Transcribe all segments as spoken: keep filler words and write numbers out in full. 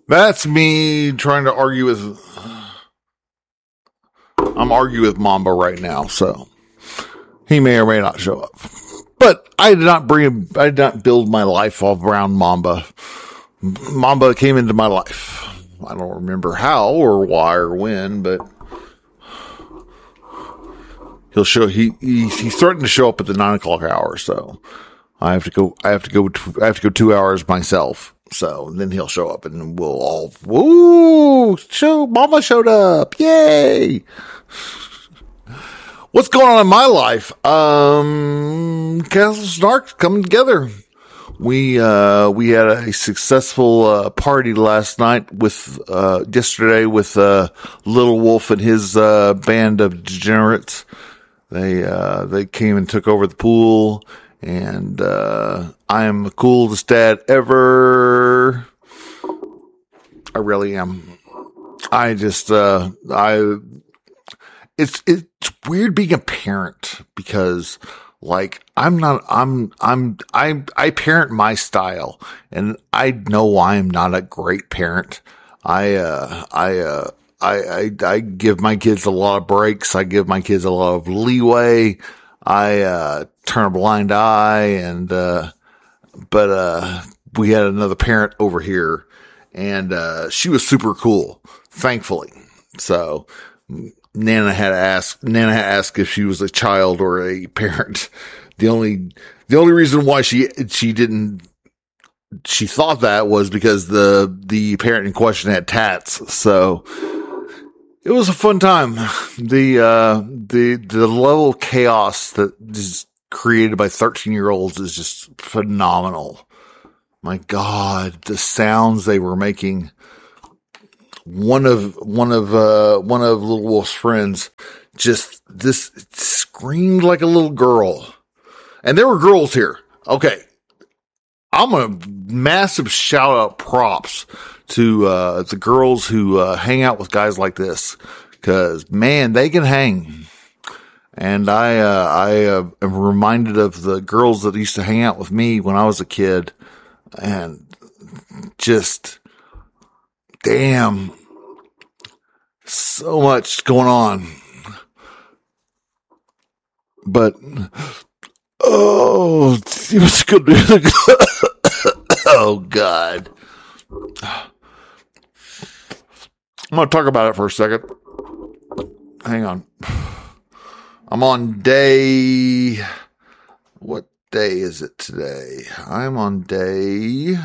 That's me trying to argue with, I'm arguing with Mamba right now, so he may or may not show up. But I did not bring him, I did not build my life all around Mamba. Mamba came into my life. I don't remember how or why or when, but he'll show, he, he he's starting to show up at the nine o'clock hour, so I have to go, I have to go, I have to go two hours myself. So then he'll show up and we'll all, woo, show, Mama showed up. Yay. What's going on in my life? Um, Castle Snark's coming together. We, uh, we had a successful, uh, party last night with, uh, yesterday with, uh, Little Wolf and his, uh, band of degenerates. They, uh, they came and took over the pool. And, uh, I am the coolest dad ever. I really am. I just, uh, I, it's, it's weird being a parent because, like, I'm not, I'm, I'm, I, I parent my style and I know I'm not a great parent. I, uh, I, uh, I, I, I give my kids a lot of breaks. I give my kids a lot of leeway. I, uh, turn a blind eye and, uh, but, uh, we had another parent over here and, uh, she was super cool, thankfully. So Nana had to ask, Nana had to ask if she was a child or a parent. The only, the only reason why she, she didn't, she thought that was because the, the parent in question had tats. So, it was a fun time. The, uh, the, the level of chaos that is created by thirteen year olds is just phenomenal. My God, the sounds they were making. One of, one of, uh, one of Little Wolf's friends just, this screamed like a little girl. And there were girls here. Okay. I'm a massive shout out props to, uh, the girls who, uh, hang out with guys like this. Cause man, they can hang. And I, uh, I, uh, am reminded of the girls that used to hang out with me when I was a kid and just, damn, so much going on. But, oh, it was good. Oh God. I'm going to talk about it for a second. Hang on. I'm on day, what day is it today? I'm on day,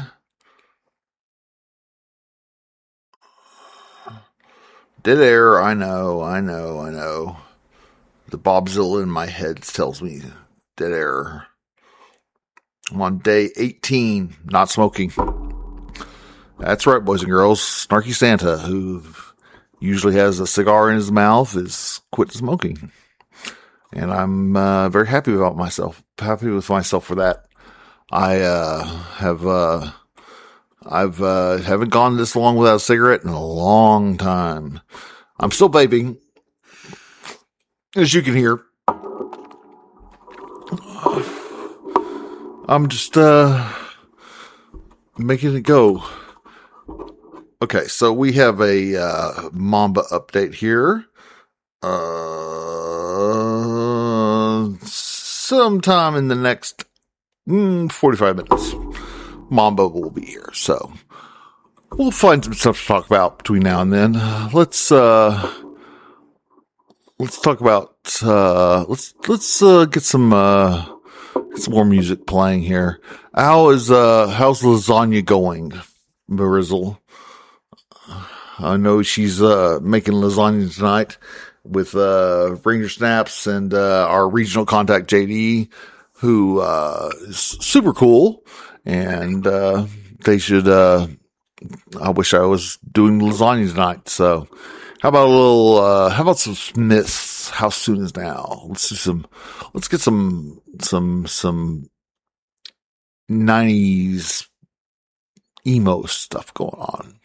dead air. I know, I know, I know. The Bobzilla in my head tells me dead air. I'm on day eighteen, not smoking. That's right, boys and girls. Snarky Santa, who usually has a cigar in his mouth, is quit smoking. And I'm uh, very happy about myself, happy with myself for that. I uh, have, uh, I've uh, haven't gone this long without a cigarette in a long time. I'm still vaping, as you can hear. I'm just uh, making it go. Okay, so we have a uh, Mamba update here. Uh, sometime in the next mm, forty-five minutes, Mamba will be here. So we'll find some stuff to talk about between now and then. Uh, let's uh, let's talk about uh, let's let's uh, get some uh, get some more music playing here. How is uh, how's lasagna going, Marizzle? I know she's, uh, making lasagna tonight with, uh, Ranger Snaps and, uh, our regional contact J D, who, uh, is super cool. And, uh, they should, uh, I wish I was doing lasagna tonight. So how about a little, uh, how about some Smiths? How soon is now? Let's do some, let's get some, some, some nineties emo stuff going on.